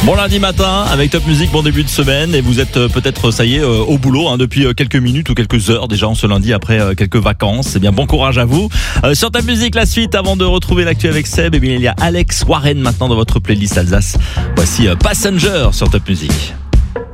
Bon lundi matin avec Top Music, bon début de semaine et vous êtes peut-être ça y est au boulot depuis quelques minutes ou quelques heures déjà en ce lundi après quelques vacances. Eh bien bon courage à vous. Sur Top Music la suite avant de retrouver l'actu avec Seb, eh bien il y a Alex Warren maintenant dans votre playlist Alsace. Voici Passenger sur Top Music.